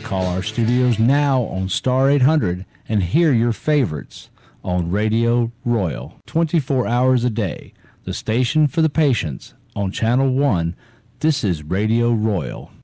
Call our studios now on Star 800 and hear your favorites on Radio Royal, 24 hours a day. The station for the patients on Channel 1. This is Radio Royal.